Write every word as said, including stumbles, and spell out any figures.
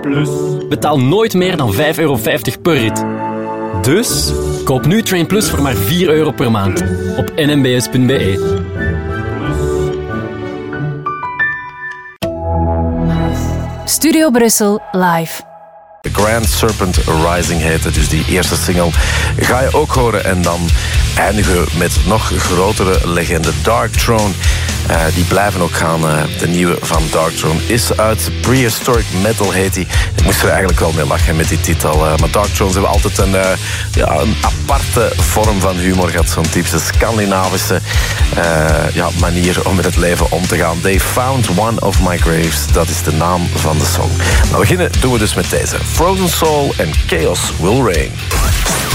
Plus. Betaal nooit meer dan vijf euro vijftig per rit. Dus koop nu Train Plus voor maar vier euro per maand op n m b s punt b e. Studio Brussel live. Grand Serpent Rising heette dus die eerste single. Ga je ook horen en dan eindigen we met nog grotere legende Dark Throne. Uh, die blijven ook gaan. Uh, de nieuwe van Dark Throne is uit. Prehistoric Metal heet die. Ik moest er eigenlijk wel mee lachen met die titel. Uh, maar Dark Thrones hebben altijd een, uh, ja, een aparte vorm van humor gehad. Zo'n typische Scandinavische uh, ja, manier om met het leven om te gaan. They found one of my graves. Dat is de naam van de song. Nou, beginnen doen we dus met deze. Frozen Soul en Chaos Will Reign.